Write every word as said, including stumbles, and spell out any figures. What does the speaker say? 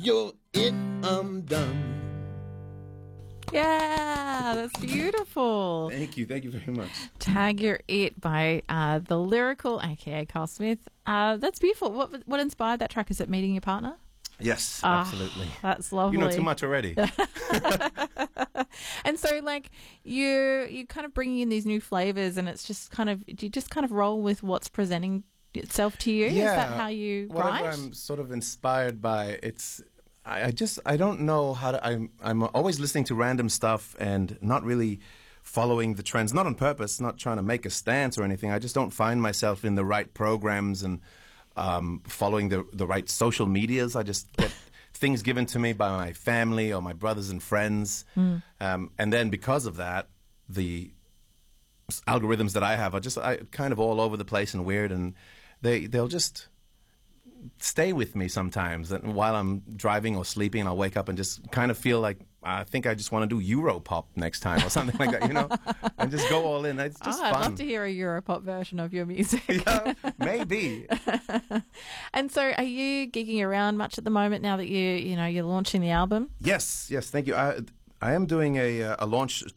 you're it, I'm done. Yeah, that's beautiful. Thank you. Thank you very much. Tag Your It by uh, The Lyrical, aka Carl Smith. Uh, that's beautiful. What what inspired that track? Is it meeting your partner? Yes, Ah, absolutely. That's lovely. You know too much already. And so, like, you you kind of bringing in these new flavors, and it's just kind of, do you just kind of roll with what's presenting itself to you? Yeah. Is that how you Whatever write? I'm sort of inspired by, it's. I, I just I don't know how to. I'm I'm always listening to random stuff and not really following the trends. Not on purpose. Not trying to make a stance or anything. I just don't find myself in the right programs and um, following the the right social medias. I just get things given to me by my family or my brothers and friends, Mm. um, and then because of that, the s- algorithms that I have are just I, kind of all over the place and weird, and they they'll just stay with me sometimes. And while I'm driving or sleeping, I'll wake up and just kind of feel like I think I just want to do Europop next time or something like that, you know, and just go all in. It's just Oh, I'd fun. love to hear a Europop version of your music. Yeah, maybe. And so, are you gigging around much at the moment now that you you know you're launching the album? Yes, yes. Thank you. I I am doing a uh, a launch